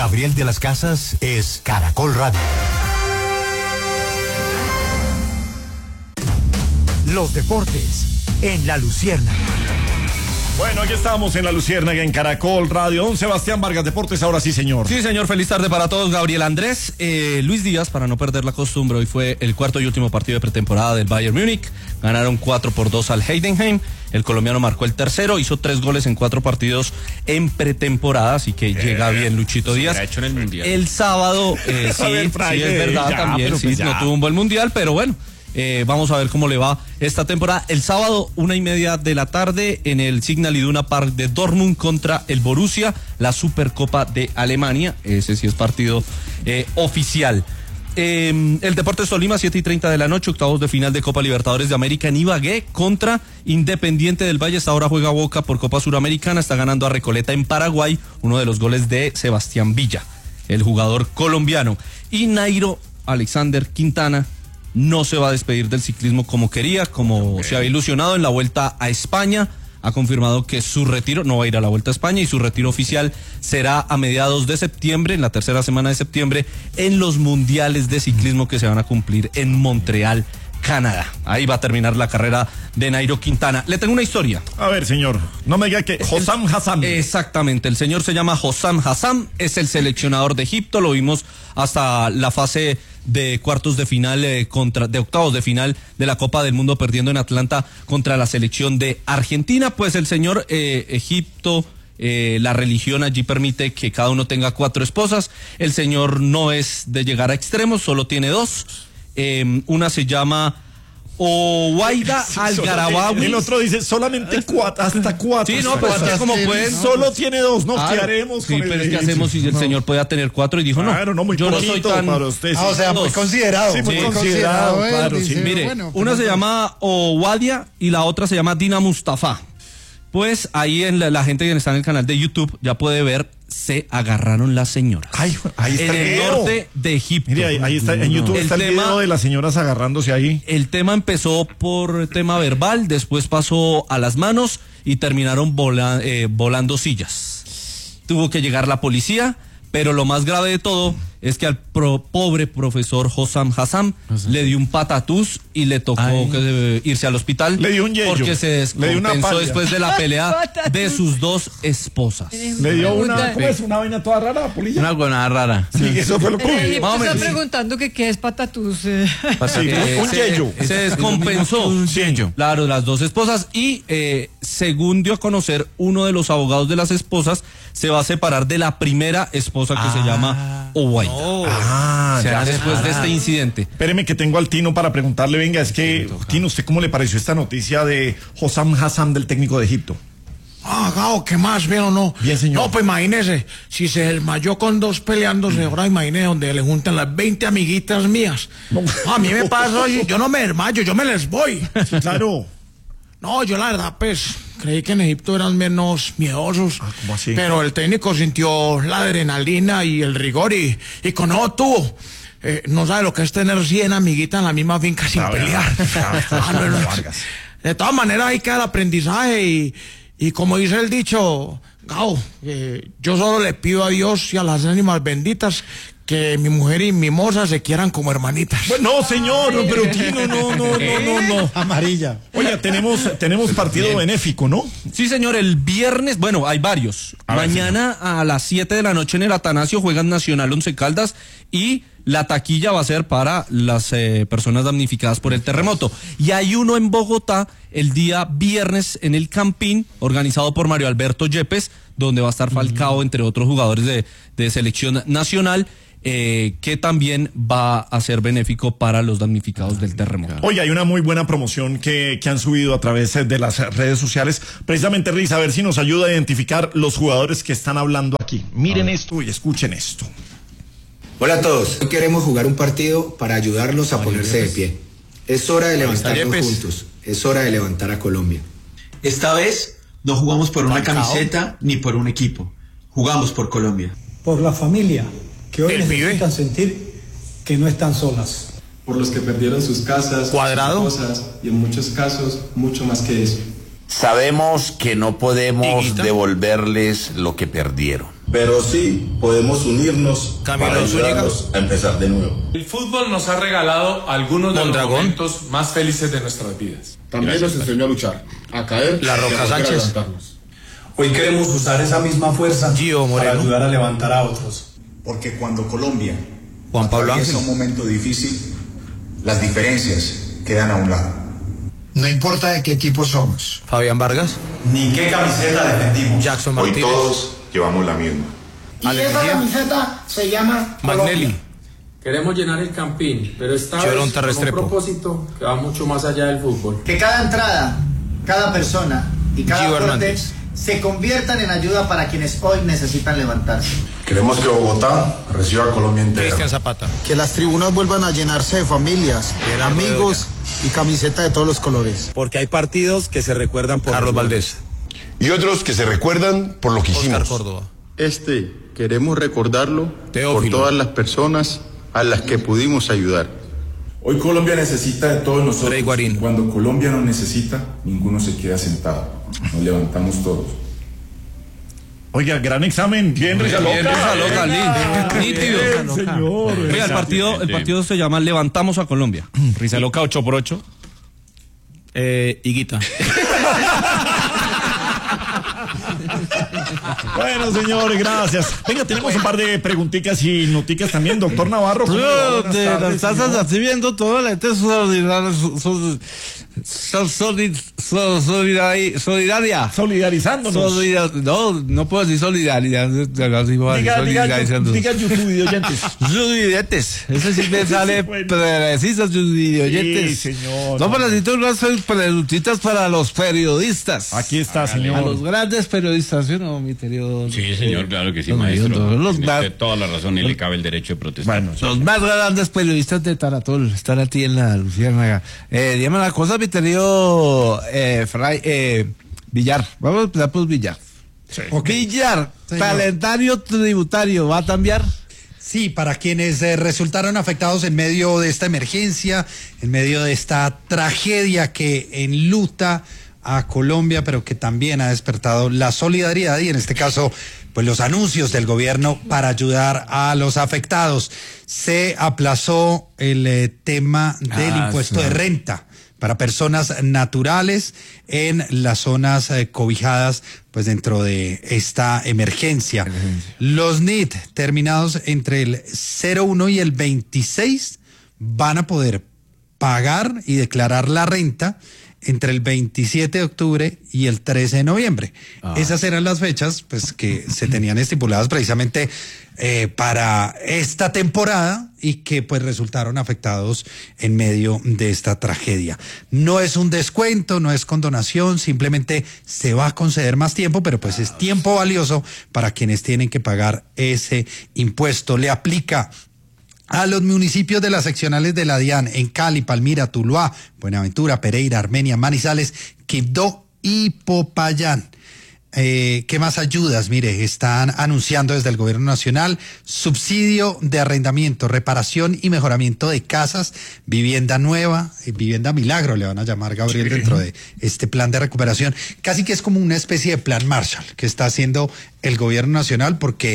Gabriel de las Casas es Caracol Radio. Los deportes en La Luciérnaga. Bueno, aquí estamos en La Luciérnaga, en Caracol Radio. Don Sebastián Vargas, Deportes, ahora sí, señor. Sí, señor, feliz tarde para todos. Gabriel Andrés, Luis Díaz, para no perder la costumbre, hoy fue el cuarto y último partido de pretemporada del Bayern Múnich. Ganaron 4-2 al Heidenheim. El colombiano marcó el tercero, hizo 3 goles en 4 partidos en pretemporada, así que llega bien Luchito Díaz. Se ha hecho en el Mundial. El sábado, sí, es verdad, ya, también, sí, no tuvo un buen Mundial, pero bueno. Vamos a ver cómo le va esta temporada. El sábado, 1:30 de la tarde, en el Signal Iduna Park de Dortmund contra el Borussia, la Supercopa de Alemania. Ese sí es partido oficial. El Deportes Tolima, 7:30 de la noche, octavos de final de Copa Libertadores de América en Ibagué contra Independiente del Valle. Hasta ahora juega Boca por Copa Suramericana, está ganando a Recoleta en Paraguay, uno de los goles de Sebastián Villa, el jugador colombiano. Y Nairo Alexander Quintana no se va a despedir del ciclismo como quería, como se había ilusionado en la Vuelta a España. Ha confirmado que su retiro, no va a ir a la Vuelta a España, y su retiro oficial será a mediados de septiembre, en la tercera semana de septiembre, en los mundiales de ciclismo que se van a cumplir en Montreal, Canadá. Ahí va a terminar la carrera de Nairo Quintana. Le tengo una historia. A ver, señor, no me diga que Hossam Hassam. Exactamente, el señor se llama Hossam Hassam, es el seleccionador de Egipto, lo vimos hasta la fase de cuartos de final, de octavos de final de la Copa del Mundo, perdiendo en Atlanta contra la selección de Argentina. Pues el señor Egipto, la religión allí permite que cada uno tenga 4 esposas. El señor no es de llegar a extremos, solo tiene 2. Una se llama Owaida Al-Garabawi. El otro dice solamente 4, hasta 4. Sí, no, pues es que como pueden. Solo tiene 2, nos quedaremos sí, con pero es que hacemos si el señor pueda tener 4 y dijo claro, no, muy yo no soy tan para usted. O sea, muy considerado. Sí, muy considerado, claro. Dice, Sí. Mire, bueno, una se llama Owadia y la otra se llama Dina Mustafa. Pues ahí en la gente que está en el canal de YouTube ya puede ver, se agarraron las señoras. Ay, ahí está en el norte de Egipto. Mire, ahí está, en YouTube está el video de las señoras agarrándose ahí. El tema empezó por tema verbal, después pasó a las manos y terminaron volando sillas. Tuvo que llegar la policía, pero lo más grave de todo es que al pobre profesor Hossam Hassam le dio un patatús y le tocó irse al hospital. Le dio un yello. Porque se descompensó después de la pelea de sus 2 esposas. Le dio una, ¿cómo es? Una vaina toda rara, Polilla. Una buena rara. Sí, eso fue lo que está preguntando que qué es patatús. un yello. Se descompensó. Claro, las 2 esposas. Y según dio a conocer uno de los abogados de las esposas, se va a separar de la primera esposa que se llama Owaida. Ya después de este incidente. Espéreme que tengo al Tino para preguntarle, venga, es que, Tino, ¿usted cómo le pareció esta noticia de Hossam Hassam, del técnico de Egipto? Gao, ¿qué más? ¿Bien o no? Bien, señor. No, pues imagínese, si se desmayó con 2 peleándose, ahora imagínese donde le juntan las 20 amiguitas mías. No. A mí me pasa, yo no me desmayo, yo me les voy. Sí, claro. No, yo la verdad, pues, creí que en Egipto eran menos miedosos. ¿Cómo así? Pero el técnico sintió la adrenalina y el rigor y con no tuvo. No sabe lo que es tener 100 amiguitas en la misma finca sin pelear. De todas maneras, ahí queda el aprendizaje y como dice el dicho, Gao, yo solo le pido a Dios y a las ánimas benditas que mi mujer y mi moza se quieran como hermanitas. Bueno, no, señor, pero Tino, no. Amarilla. Oye, tenemos partido benéfico, ¿no? Sí, señor, el viernes, bueno, hay varios. Mañana a las 7 de la noche en el Atanasio juegan Nacional Once Caldas y la taquilla va a ser para las personas damnificadas por el terremoto. Y hay uno en Bogotá el día viernes en el Campín, organizado por Mario Alberto Yepes, donde va a estar Falcao, entre otros jugadores de selección nacional. Que también va a ser benéfico para los damnificados del terremoto. Oye, hay una muy buena promoción que han subido a través de las redes sociales. Precisamente, Riz, a ver si nos ayuda a identificar los jugadores que están hablando aquí. Miren esto y escuchen esto. Hola a todos. Hoy queremos jugar un partido para ayudarlos a ponerse de pie. Es hora de levantarnos juntos. Es hora de levantar a Colombia. Esta vez no jugamos por una camiseta ni por un equipo. Jugamos por Colombia. Por la familia, que hoy necesitan sentir que no están solas. Por los que perdieron sus casas, sus cosas y en muchos casos mucho más que eso. Sabemos que no podemos devolverles lo que perdieron. pero sí podemos unirnos para ayudarnos a empezar de nuevo. El fútbol nos ha regalado algunos de los momentos más felices de nuestras vidas. También nos enseñó a luchar, a caer, La Roca Sánchez. Hoy queremos usar esa misma fuerza para ayudar a levantar a otros. Porque cuando Colombia Juan Pablo atraviesa un momento difícil, las diferencias quedan a un lado. No importa de qué equipo somos. Fabián Vargas. Ni qué camiseta defendimos. Jackson Hoy Martínez. todos llevamos la misma. Y esa camiseta se llama Magnelli. Queremos llenar el Campín, pero esta Chorón vez con Terrestrepo. un propósito que va mucho más allá del fútbol. Que cada entrada, cada persona y cada Gio aporte Hernández. se conviertan en ayuda para quienes hoy necesitan levantarse. Queremos que Bogotá reciba a Colombia entera. Cristian Zapata. Que las tribunas vuelvan a llenarse de familias, amigos y camiseta de todos los colores. Porque hay partidos que se recuerdan por Carlos Valdés. Y otros que se recuerdan por lo que Oscar hicimos. Córdoba. Queremos recordarlo Teófilo. por todas las personas a las que pudimos ayudar. Hoy Colombia necesita de todos nosotros. Rey Guarín. Cuando Colombia nos necesita, ninguno se queda sentado. Nos levantamos todos. Oiga, gran examen. Bien, Risa Loca. Nítido. Señor. Oiga, el partido se llama Levantamos a Colombia. Risa Loca 8x8. Higuita. Bueno, señores, gracias. Venga, tenemos un par de preguntitas y noticas también. Doctor Navarro. Estás viendo toda la gente solidarizándonos. No puedo decir solidaridad. Diga YouTube oyentes. Ese sí me sale preciso, oyentes. Sí, señor. No, pero necesito unas preguntitas para los periodistas. Aquí está, señor. A los grandes periodistas, ¿sí o no, mi querido? Sí, señor, claro que sí, maestro. Tiene usted toda la razón y le cabe el derecho de protestar. Bueno, los más grandes periodistas de Taratol están aquí en la Luciérnaga. Dígame una cosa, mi querido Villar. Vamos a empezar por Villar. Sí. Okay. Villar, calendario tributario, ¿va a cambiar? Sí, para quienes resultaron afectados en medio de esta emergencia, en medio de esta tragedia que enluta a Colombia, pero que también ha despertado la solidaridad y en este caso, pues los anuncios del gobierno para ayudar a los afectados. Se aplazó el tema del impuesto de renta para personas naturales en las zonas cobijadas pues dentro de esta emergencia. Los NIT terminados entre el 01 y el 26 van a poder pagar y declarar la renta entre el 27 de octubre y el 13 de noviembre. Esas eran las fechas pues que se tenían estipuladas precisamente para esta temporada y que pues resultaron afectados en medio de esta tragedia. No es un descuento, no es condonación, simplemente se va a conceder más tiempo, pero pues es tiempo valioso para quienes tienen que pagar ese impuesto. Le aplica a los municipios de las seccionales de la DIAN en Cali, Palmira, Tuluá, Buenaventura, Pereira, Armenia, Manizales, Quibdó y Popayán. ¿Qué más ayudas? Mire, están anunciando desde el gobierno nacional subsidio de arrendamiento, reparación y mejoramiento de casas, vivienda nueva, vivienda milagro, le van a llamar, Gabriel, dentro de este plan de recuperación. Casi que es como una especie de plan Marshall que está haciendo el gobierno nacional porque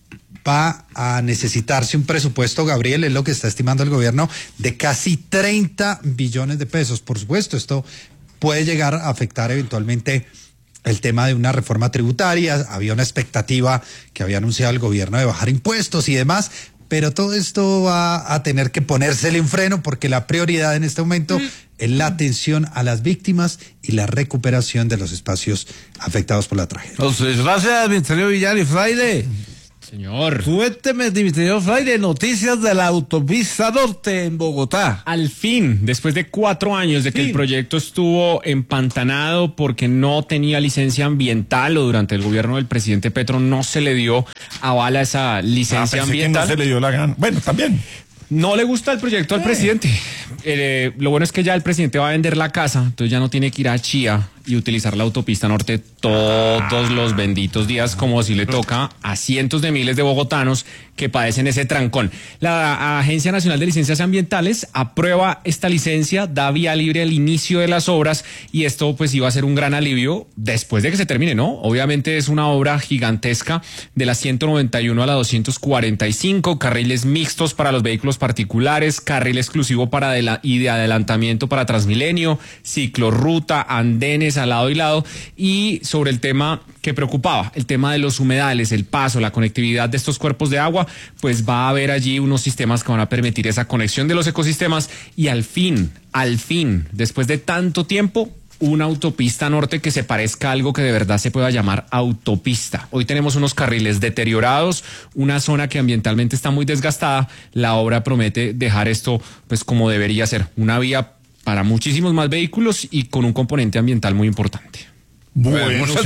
va a necesitarse un presupuesto, Gabriel, es lo que está estimando el gobierno, de casi 30 billones de pesos. Por supuesto, esto puede llegar a afectar eventualmente el tema de una reforma tributaria. Había una expectativa que había anunciado el gobierno de bajar impuestos y demás, pero todo esto va a tener que ponérsele un freno porque la prioridad en este momento es la atención a las víctimas y la recuperación de los espacios afectados por la tragedia. Entonces, gracias, Ministerio Villar y Fraile. Señor. Cuénteme, Ministerio Fraile, noticias de la autopista norte en Bogotá. Al fin, después de 4 años de que el proyecto estuvo empantanado porque no tenía licencia ambiental o durante el gobierno del presidente Petro no se le dio aval a esa licencia ambiental. Que no se le dio la gana. Bueno, también. No le gusta el proyecto al presidente. Lo bueno es que ya el presidente va a vender la casa, entonces ya no tiene que ir a Chía y utilizar la autopista norte todos los benditos días, como si le toca a cientos de miles de bogotanos que padecen ese trancón. La Agencia Nacional de Licencias Ambientales aprueba esta licencia, da vía libre al inicio de las obras, y esto pues iba a ser un gran alivio después de que se termine, ¿no? Obviamente es una obra gigantesca, de la 191 a la 245, carriles mixtos para los vehículos particulares, carril exclusivo y de adelantamiento para Transmilenio, ciclorruta, andenes al lado y lado, y sobre el tema que preocupaba, el tema de los humedales, el paso, la conectividad de estos cuerpos de agua, pues va a haber allí unos sistemas que van a permitir esa conexión de los ecosistemas y al fin, después de tanto tiempo, una autopista norte que se parezca a algo que de verdad se pueda llamar autopista. Hoy tenemos unos carriles deteriorados, una zona que ambientalmente está muy desgastada. La obra promete dejar esto pues como debería ser, una vía para muchísimos más vehículos y con un componente ambiental muy importante. Bueno,